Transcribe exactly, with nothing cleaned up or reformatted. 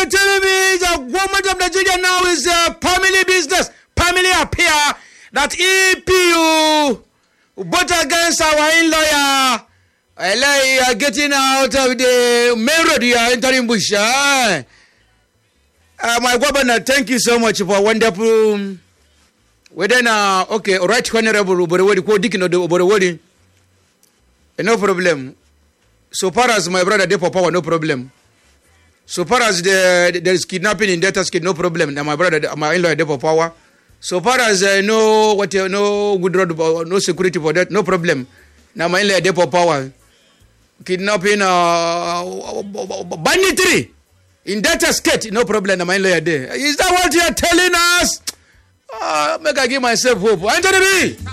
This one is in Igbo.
you're telling me the government of Nigeria now is a family business, family appear that E P U but against our in-lawyer. L A are getting out of the main road. You are entering bush. Uh, uh, my governor, thank you so much for wonderful. Whether now, okay, right, honorable, Oborewori, ko Dikin Oborewori, no problem. So far as my brother there for power, no problem. So far as the there is kidnapping in Delta State, no problem. Now my brother, my in-law there for power. So far as uh, no what uh, no good road, no security for that, no problem. Now my in-law there for power. Kidnapping, uh, banditry in Delta State, no problem. Now my in-law there. Is that what you are telling us? Uh, make I give myself hope. Anthony B.